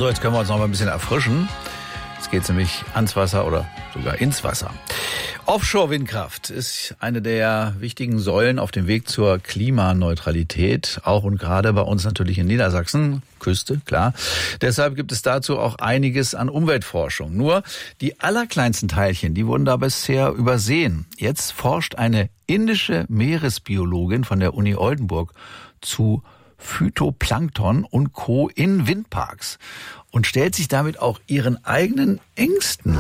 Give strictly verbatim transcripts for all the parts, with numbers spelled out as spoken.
So, jetzt können wir uns noch mal ein bisschen erfrischen. Jetzt geht es nämlich ans Wasser oder sogar ins Wasser. Offshore-Windkraft ist eine der wichtigen Säulen auf dem Weg zur Klimaneutralität, auch und gerade bei uns natürlich in Niedersachsen, Küste, klar. Deshalb gibt es dazu auch einiges an Umweltforschung. Nur die allerkleinsten Teilchen, die wurden da bisher übersehen. Jetzt forscht eine indische Meeresbiologin von der Uni Oldenburg zu Phytoplankton und Co. in Windparks und stellt sich damit auch ihren eigenen Ängsten.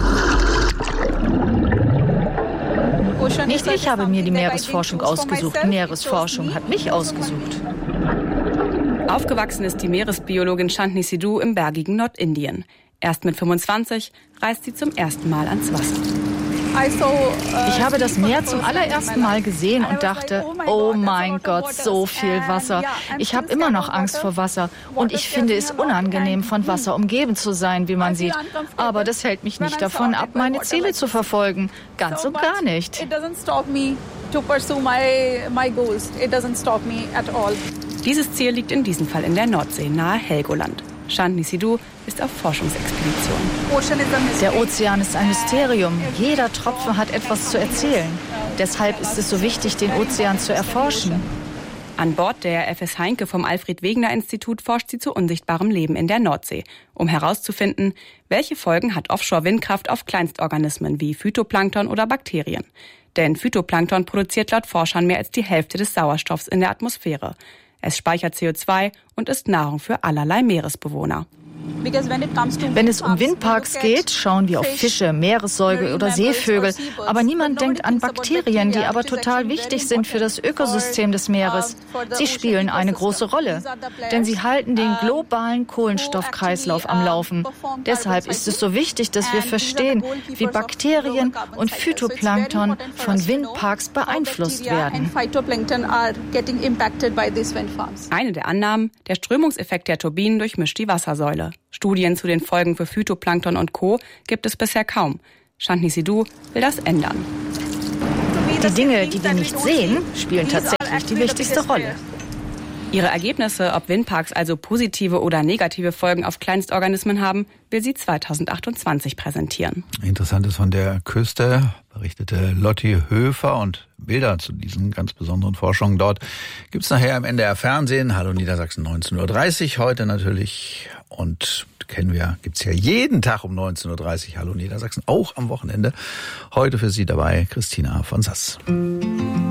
Nicht ich habe mir die Meeresforschung ausgesucht, Meeresforschung hat mich ausgesucht. Aufgewachsen ist die Meeresbiologin Shantni Sidhu im bergigen Nordindien. Erst mit fünfundzwanzig reist sie zum ersten Mal ans Wasser. Ich habe das Meer zum allerersten Mal gesehen und dachte, oh mein Gott, so viel Wasser. Ich habe immer noch Angst vor Wasser und ich finde es unangenehm, von Wasser umgeben zu sein, wie man sieht. Aber das hält mich nicht davon ab, meine Ziele zu verfolgen. Ganz und gar nicht. Dieses Ziel liegt in diesem Fall in der Nordsee, nahe Helgoland. Shantni Sidhu ist auf Forschungsexpedition. Der Ozean ist ein Mysterium. Jeder Tropfen hat etwas zu erzählen. Deshalb ist es so wichtig, den Ozean zu erforschen. An Bord der F S Heinke vom Alfred-Wegener-Institut forscht sie zu unsichtbarem Leben in der Nordsee, um herauszufinden, welche Folgen hat Offshore-Windkraft auf Kleinstorganismen wie Phytoplankton oder Bakterien. Denn Phytoplankton produziert laut Forschern mehr als die Hälfte des Sauerstoffs in der Atmosphäre. Es speichert C O zwei und ist Nahrung für allerlei Meeresbewohner. Wenn es um Windparks geht, schauen wir auf Fische, Meeressäuger oder Seevögel. Aber niemand denkt an Bakterien, die aber total wichtig sind für das Ökosystem des Meeres. Sie spielen eine große Rolle, denn sie halten den globalen Kohlenstoffkreislauf am Laufen. Deshalb ist es so wichtig, dass wir verstehen, wie Bakterien und Phytoplankton von Windparks beeinflusst werden. Eine der Annahmen, der Strömungseffekt der Turbinen durchmischt die Wassersäule. Studien zu den Folgen für Phytoplankton und Co. gibt es bisher kaum. Shantni Sidhu will das ändern. Die Dinge, die wir nicht sehen, spielen tatsächlich die wichtigste Rolle. Ihre Ergebnisse, ob Windparks also positive oder negative Folgen auf Kleinstorganismen haben, will sie zweitausendachtundzwanzig präsentieren. Interessantes von der Küste berichtete Lotti Höfer und Bilder zu diesen ganz besonderen Forschungen dort gibt's nachher im N D R Fernsehen. Hallo Niedersachsen, neunzehn Uhr dreißig heute natürlich. Und kennen wir, gibt's ja jeden Tag um neunzehn Uhr dreißig Hallo Niedersachsen, auch am Wochenende. Heute für Sie dabei Christina von Sass.